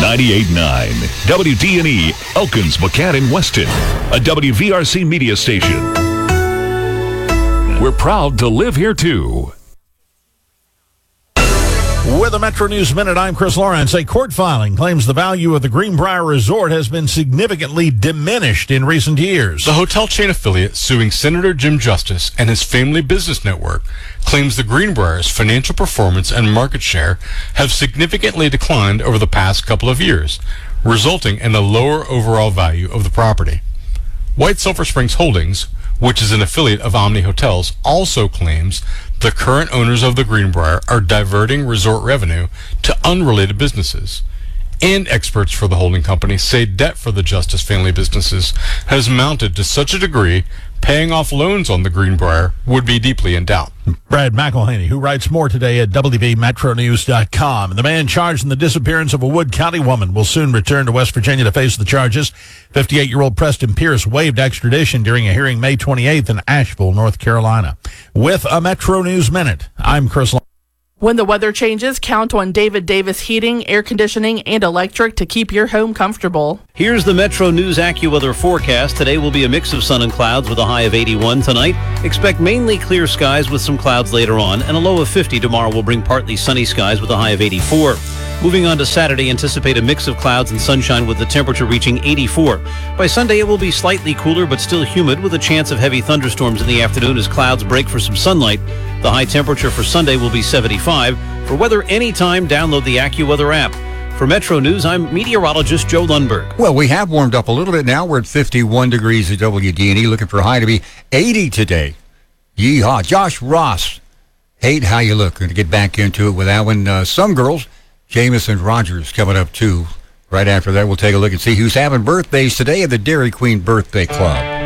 98.9 WDNE, Elkins, McCann, and Weston, a WVRC media station. We're proud to live here, too. With a Metro News Minute, I'm Chris Lawrence. A court filing claims the value of the Greenbrier Resort has been significantly diminished in recent years. The hotel chain affiliate suing Senator Jim Justice and his family business network claims the Greenbrier's financial performance and market share have significantly declined over the past couple of years, resulting in a lower overall value of the property. White Sulphur Springs Holdings, which is an affiliate of Omni Hotels, also claims the current owners of the Greenbrier are diverting resort revenue to unrelated businesses. And experts for the holding company say debt for the Justice family businesses has mounted to such a degree, paying off loans on the Greenbrier would be deeply in doubt. Brad McElhaney, who writes more today at WVMetroNews.com. The man charged in the disappearance of a Wood County woman will soon return to West Virginia to face the charges. 58-year-old Preston Pierce waived extradition during a hearing May 28th in Asheville, North Carolina. With a Metro News Minute, I'm Chris Long. When the weather changes, count on David Davis Heating, Air Conditioning, and Electric to keep your home comfortable. Here's the Metro News AccuWeather forecast. Today will be a mix of sun and clouds with a high of 81 tonight. Expect mainly clear skies with some clouds later on, and a low of 50 tomorrow will bring partly sunny skies with a high of 84. Moving on to Saturday, anticipate a mix of clouds and sunshine with the temperature reaching 84. By Sunday, it will be slightly cooler but still humid with a chance of heavy thunderstorms in the afternoon as clouds break for some sunlight. The high temperature for Sunday will be 75. For weather anytime, download the AccuWeather app. For Metro News, I'm meteorologist Joe Lundberg. Well, we have warmed up a little bit now. We're at 51 degrees at WDNE, looking for a high to be 80 today. Yeehaw. Josh Ross, hate how you look. Going to get back into it with that one. Some girls, Jamison Rogers coming up too. Right after that, we'll take a look and see who's having birthdays today at the Dairy Queen Birthday Club.